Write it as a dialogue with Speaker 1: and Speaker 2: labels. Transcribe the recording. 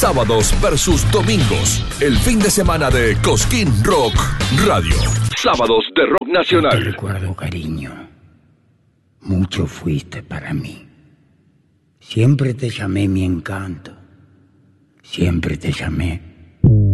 Speaker 1: Sábados versus domingos. El fin de semana de Cosquín Rock Radio. Sábados de rock nacional.
Speaker 2: Te recuerdo, cariño. Mucho fuiste para mí. Siempre te llamé mi encanto. Siempre te llamé